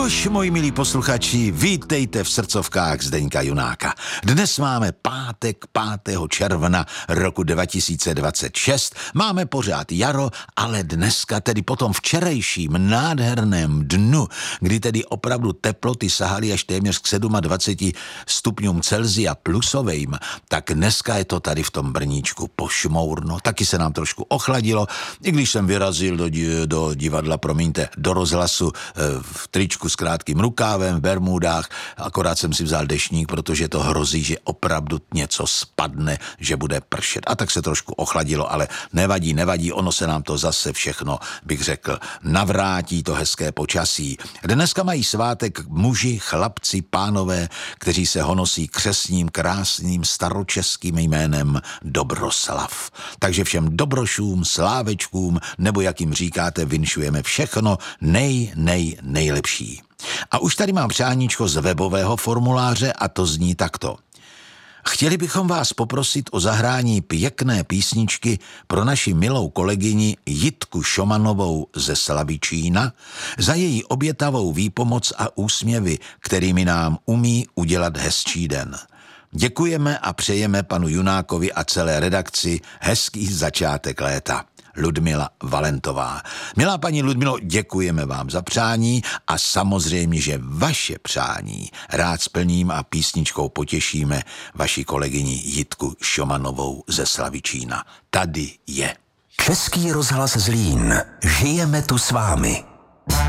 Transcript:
Nož, moji milí posluchači, vítejte v srdcovkách Zdeňka Junáka. Dnes máme pátek 5. června roku 2026. Máme pořád jaro, ale dneska, tedy po tom včerejším nádherném dnu, kdy tedy opravdu teploty sahaly až téměř k 27 stupňům Celsia plusovým, tak dneska je to tady v tom Brníčku pošmourno. Taky se nám trošku ochladilo, i když jsem vyrazil do divadla, promiňte, do rozhlasu v tričku s krátkým rukávem, v bermúdách, akorát jsem si vzal deštník, protože to hrozí, že opravdu něco spadne, že bude pršet. A tak se trošku ochladilo, ale nevadí, ono se nám to zase všechno, bych řekl, navrátí to hezké počasí. Dneska mají svátek muži, chlapci, pánové, kteří se honosí křestním, krásným staročeským jménem Dobroslav. Takže všem dobrošům, slávečkům, nebo jak jim říkáte, vinšujeme všechno nejlepší. A už tady mám přáníčko z webového formuláře a to zní takto. Chtěli bychom vás poprosit o zahrání pěkné písničky pro naši milou kolegyni Jitku Šomanovou ze Slavičína za její obětavou výpomoc a úsměvy, kterými nám umí udělat hezčí den. Děkujeme a přejeme panu Junákovi a celé redakci hezký začátek léta. Ludmila Valentová. Milá paní Ludmilo, děkujeme vám za přání a samozřejmě, že vaše přání rád splním a písničkou potěšíme vaši kolegyni Jitku Šomanovou ze Slavičína. Tady je. Český rozhlas Zlín. Žijeme tu s vámi.